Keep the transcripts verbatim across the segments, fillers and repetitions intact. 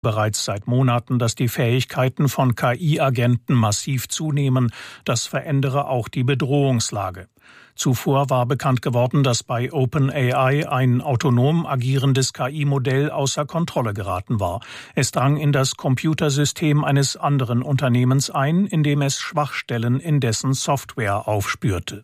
bereits seit Monaten, dass die Fähigkeiten von K I-Agenten massiv zunehmen. Das verändere auch die Bedrohungslage. Zuvor war bekannt geworden, dass bei OpenAI ein autonom agierendes K I-Modell außer Kontrolle geraten war. Es drang in das Computersystem eines anderen Unternehmens ein, indem es Schwachstellen in dessen Software aufspürte.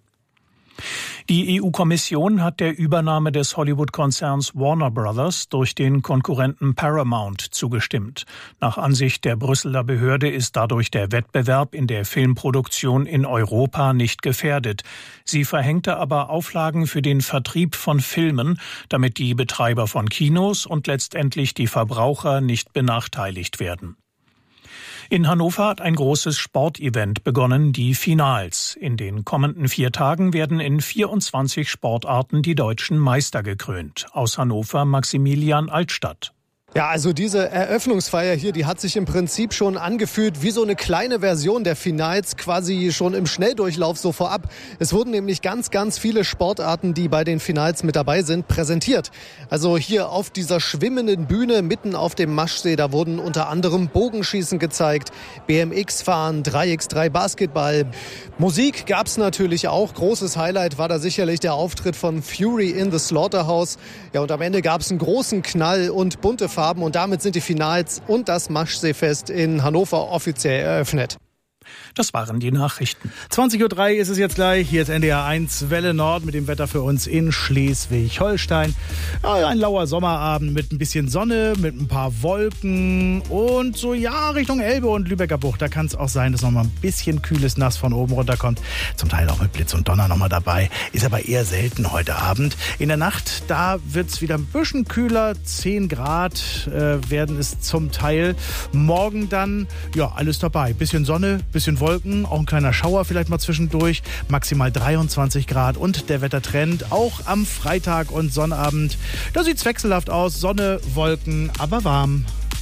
Die E U-Kommission hat der Übernahme des Hollywood-Konzerns Warner Brothers durch den Konkurrenten Paramount zugestimmt. Nach Ansicht der Brüsseler Behörde ist dadurch der Wettbewerb in der Filmproduktion in Europa nicht gefährdet. Sie verhängte aber Auflagen für den Vertrieb von Filmen, damit die Betreiber von Kinos und letztendlich die Verbraucher nicht benachteiligt werden. In Hannover hat ein großes Sportevent begonnen, die Finals. In den kommenden vier Tagen werden in vierundzwanzig Sportarten die deutschen Meister gekrönt. Aus Hannover Maximilian Altstadt. Ja, also diese Eröffnungsfeier hier, die hat sich im Prinzip schon angefühlt wie so eine kleine Version der Finals, quasi schon im Schnelldurchlauf so vorab. Es wurden nämlich ganz, ganz viele Sportarten, die bei den Finals mit dabei sind, präsentiert. Also hier auf dieser schwimmenden Bühne mitten auf dem Maschsee, da wurden unter anderem Bogenschießen gezeigt, B M X-Fahren, drei gegen drei Basketball. Musik gab's natürlich auch. Großes Highlight war da sicherlich der Auftritt von Fury in the Slaughterhouse. Ja, und am Ende gab's einen großen Knall und bunte Farben. Und damit sind die Finals und das Maschseefest in Hannover offiziell eröffnet. Das waren die Nachrichten. zwanzig Uhr drei ist es jetzt gleich. Hier ist N D R eins Welle Nord mit dem Wetter für uns in Schleswig-Holstein. Ja, ein lauer Sommerabend mit ein bisschen Sonne, mit ein paar Wolken und so ja Richtung Elbe und Lübecker Bucht. Da kann es auch sein, dass noch mal ein bisschen kühles Nass von oben runterkommt. Zum Teil auch mit Blitz und Donner noch mal dabei. Ist aber eher selten heute Abend. In der Nacht, da wird es wieder ein bisschen kühler. zehn Grad äh, werden es zum Teil. Morgen dann, ja, alles dabei. Bisschen Sonne, bisschen Wolken, auch ein kleiner Schauer vielleicht mal zwischendurch, maximal dreiundzwanzig Grad und der Wettertrend auch am Freitag und Sonnabend. Da sieht's wechselhaft aus, Sonne, Wolken, aber warm.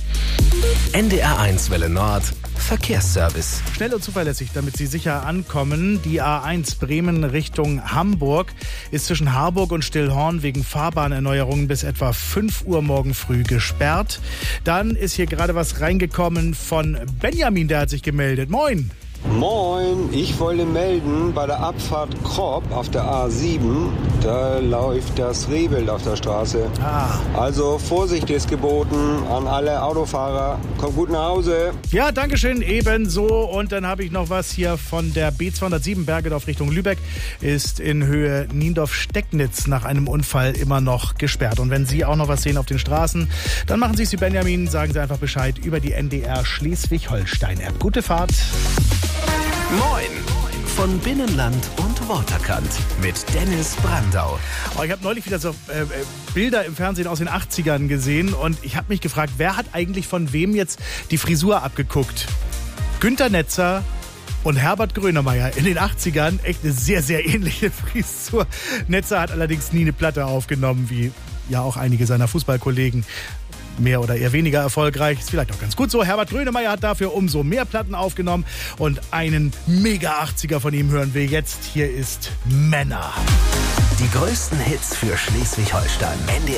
N D R eins Welle Nord Verkehrsservice. Schnell und zuverlässig, damit Sie sicher ankommen. Die A eins Bremen Richtung Hamburg ist zwischen Harburg und Stillhorn wegen Fahrbahnerneuerungen bis etwa fünf Uhr morgen früh gesperrt. Dann ist hier gerade was reingekommen von Benjamin, der hat sich gemeldet. Moin! Moin, ich wollte melden, bei der Abfahrt Kropp auf der A sieben, da läuft das Rehwild auf der Straße. Ah. Also Vorsicht ist geboten an alle Autofahrer. Kommt gut nach Hause. Ja, danke schön, ebenso. Und dann habe ich noch was hier von der B zweihundertsieben Bergedorf Richtung Lübeck. Ist in Höhe Niendorf-Stecknitz nach einem Unfall immer noch gesperrt. Und wenn Sie auch noch was sehen auf den Straßen, dann machen Sie es wie Benjamin, sagen Sie einfach Bescheid über die N D R Schleswig-Holstein-App. Gute Fahrt. Moin von Binnenland und Waterkant mit Dennis Brandau. Oh, ich habe neulich wieder so äh, Bilder im Fernsehen aus den achtzigern gesehen und ich habe mich gefragt, wer hat eigentlich von wem jetzt die Frisur abgeguckt? Günter Netzer und Herbert Grönemeyer in den achtzigern, echt eine sehr, sehr ähnliche Frisur. Netzer hat allerdings nie eine Platte aufgenommen, wie ja auch einige seiner Fußballkollegen. Mehr oder eher weniger erfolgreich. Ist vielleicht auch ganz gut so. Herbert Grönemeyer hat dafür umso mehr Platten aufgenommen. Und einen Mega-achtziger von ihm hören wir jetzt. Hier ist Männer. Die größten Hits für Schleswig-Holstein.